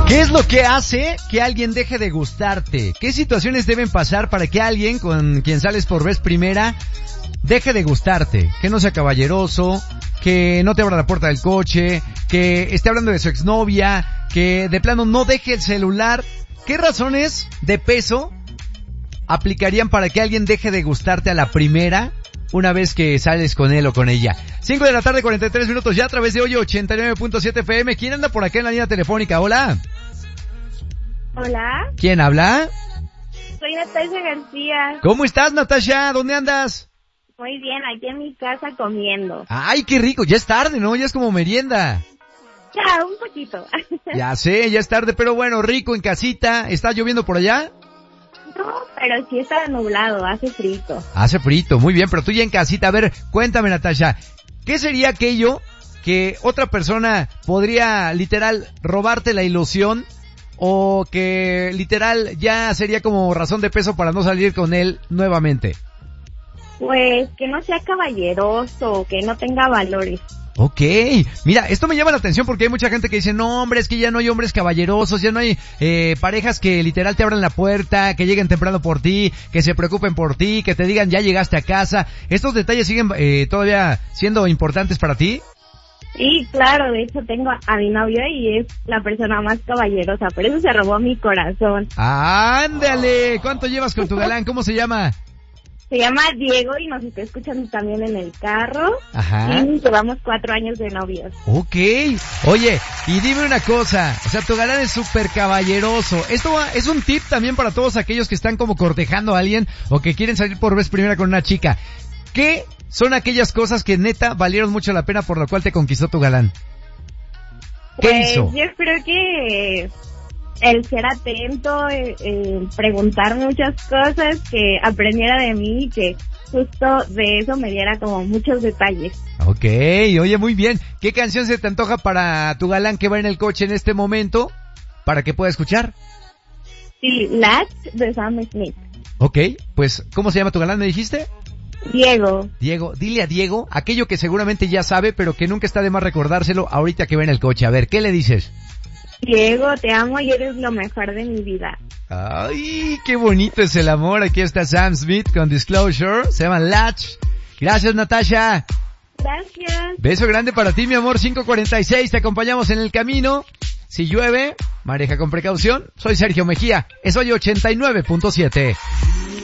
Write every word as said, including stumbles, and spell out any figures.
¿Qué es lo que hace que alguien deje de gustarte? ¿Qué situaciones deben pasar para que alguien con quien sales por vez primera deje de gustarte? Que no sea caballeroso, que no te abra la puerta del coche, que esté hablando de su exnovia, que de plano no deje el celular. ¿Qué razones de peso aplicarían para que alguien deje de gustarte a la primera una vez que sales con él o con ella? cinco de la tarde, cuarenta y tres minutos ya a través de hoy ochenta y nueve punto siete F M. ¿Quién anda por acá en la línea telefónica? Hola. Hola. ¿Quién habla? Soy Natasha García. ¿Cómo estás, Natasha? ¿Dónde andas? Muy bien, aquí en mi casa comiendo. Ay, qué rico. Ya es tarde, ¿no? Ya es como merienda. Ya, un poquito. Ya sé, ya es tarde, pero bueno, rico en casita. ¿Está lloviendo por allá? No, pero sí está nublado, hace frito. Hace frito, muy bien, pero tú ya en casita. A ver, cuéntame, Natasha, ¿qué sería aquello que otra persona podría literal robarte la ilusión o que literal ya sería como razón de peso para no salir con él nuevamente? Pues que no sea caballeroso, que no tenga valores. Ok, mira, esto me llama la atención porque hay mucha gente que dice, no hombre, es que ya no hay hombres caballerosos, ya no hay eh, parejas que literal te abran la puerta, que lleguen temprano por ti, que se preocupen por ti, que te digan ya llegaste a casa. ¿Estos detalles siguen eh, todavía siendo importantes para ti? Sí, claro, de hecho tengo a mi novio y es la persona más caballerosa, por eso se robó mi corazón. ¡Ándale! ¿Cuánto llevas con tu galán? ¿Cómo se llama? Se llama Diego y nos está escuchando también en el carro. Ajá. Y llevamos cuatro años de novios. Ok. Oye, y dime una cosa, o sea, tu galán es súper caballeroso. Esto va, es un tip también para todos aquellos que están como cortejando a alguien o que quieren salir por vez primera con una chica. ¿Qué son aquellas cosas que neta valieron mucho la pena por lo cual te conquistó tu galán? ¿Qué pues, hizo? Yo creo que el ser atento, eh, eh, preguntar muchas cosas, que aprendiera de mí y que justo de eso me diera como muchos detalles. Ok, oye, muy bien. ¿Qué canción se te antoja para tu galán que va en el coche en este momento para que pueda escuchar? Sí, Latch de Sam Smith. Ok, pues, ¿cómo se llama tu galán, me dijiste? Diego. Diego, dile a Diego aquello que seguramente ya sabe, pero que nunca está de más recordárselo ahorita que va en el coche. A ver, ¿qué le dices? Diego, te amo y eres lo mejor de mi vida. Ay, qué bonito es el amor. Aquí está Sam Smith con Disclosure. Se llama Latch. Gracias, Natasha. Gracias. Beso grande para ti, mi amor. cinco cuarenta y seis, te acompañamos en el camino. Si llueve, maneja con precaución. Soy Sergio Mejía. Es hoy ochenta y nueve punto siete.